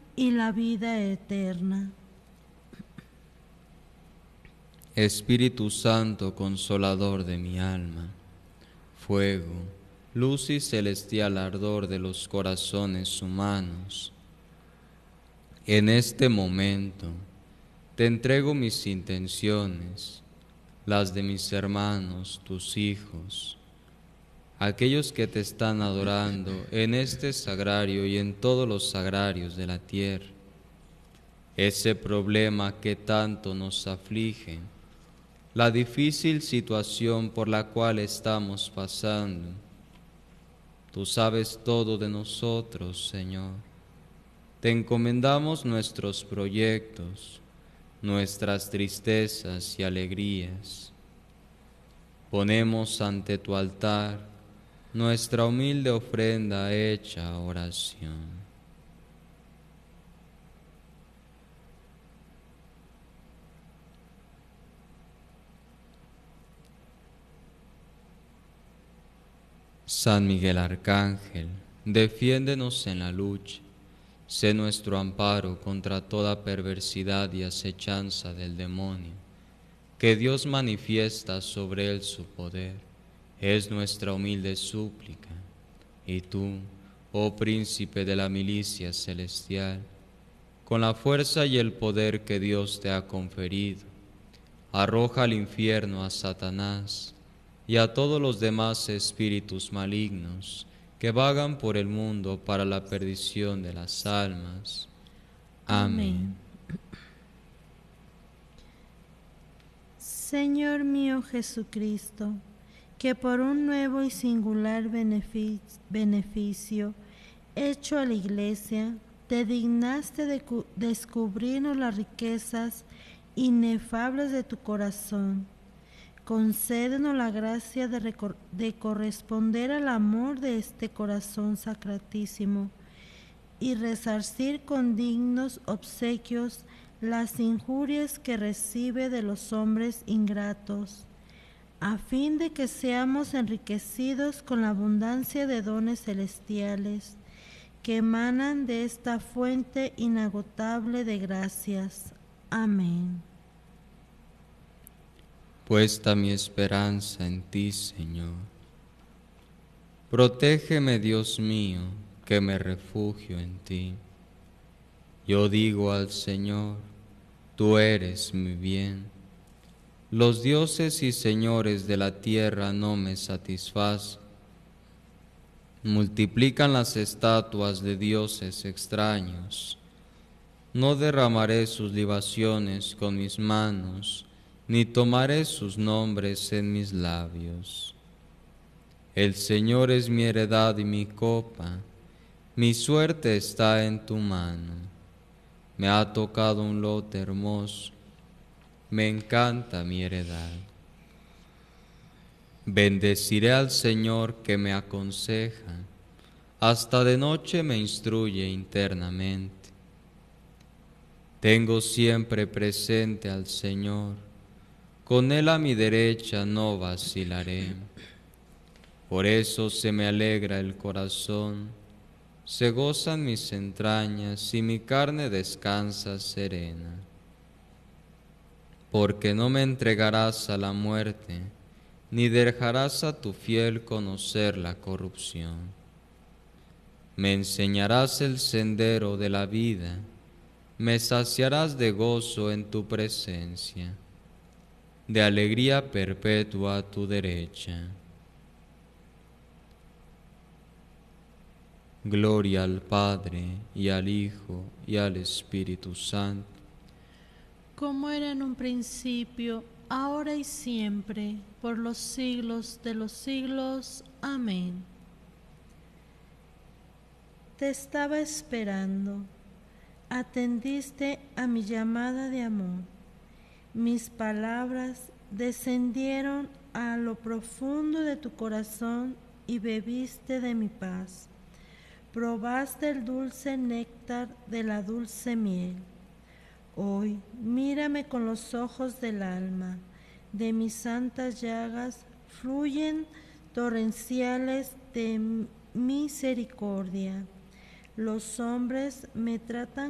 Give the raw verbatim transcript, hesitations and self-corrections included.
y la vida eterna. Espíritu Santo, consolador de mi alma, fuego, luz y celestial ardor de los corazones humanos, en este momento te entrego mis intenciones, las de mis hermanos, tus hijos, aquellos que te están adorando en este sagrario y en todos los sagrarios de la tierra. Ese problema que tanto nos aflige, la difícil situación por la cual estamos pasando. Tú sabes todo de nosotros, Señor. Te encomendamos nuestros proyectos, nuestras tristezas y alegrías. Ponemos ante tu altar nuestra humilde ofrenda hecha oración. San Miguel Arcángel, defiéndenos en la lucha, sé nuestro amparo contra toda perversidad y acechanza del demonio, que Dios manifiesta sobre él su poder, es nuestra humilde súplica. Y tú, oh príncipe de la milicia celestial, con la fuerza y el poder que Dios te ha conferido, arroja al infierno a Satanás y a todos los demás espíritus malignos que vagan por el mundo para la perdición de las almas. Amén. Amén. Señor mío Jesucristo, que por un nuevo y singular beneficio hecho a la Iglesia, te dignaste de descubrirnos las riquezas inefables de tu corazón. Concédenos la gracia de, de corresponder al amor de este corazón sacratísimo y resarcir con dignos obsequios las injurias que recibe de los hombres ingratos, a fin de que seamos enriquecidos con la abundancia de dones celestiales que emanan de esta fuente inagotable de gracias. Amén. Puesta mi esperanza en ti, Señor. Protégeme, Dios mío, que me refugio en ti. Yo digo al Señor, tú eres mi bien. Los dioses y señores de la tierra no me satisfacen. Multiplican las estatuas de dioses extraños. No derramaré sus libaciones con mis manos, ni tomaré sus nombres en mis labios. El Señor es mi heredad y mi copa, mi suerte está en tu mano. Me ha tocado un lote hermoso, me encanta mi heredad. Bendeciré al Señor que me aconseja, hasta de noche me instruye internamente. Tengo siempre presente al Señor, con Él a mi derecha no vacilaré. Por eso se me alegra el corazón, se gozan mis entrañas y mi carne descansa serena. Porque no me entregarás a la muerte, ni dejarás a tu fiel conocer la corrupción. Me enseñarás el sendero de la vida, me saciarás de gozo en tu presencia, de alegría perpetua a tu derecha. Gloria al Padre, y al Hijo, y al Espíritu Santo. Como era en un principio, ahora y siempre, por los siglos de los siglos. Amén. Te estaba esperando, atendiste a mi llamada de amor. Mis palabras descendieron a lo profundo de tu corazón y bebiste de mi paz. Probaste el dulce néctar de la dulce miel. Hoy mírame con los ojos del alma. De mis santas llagas fluyen torrenciales de misericordia. Los hombres me tratan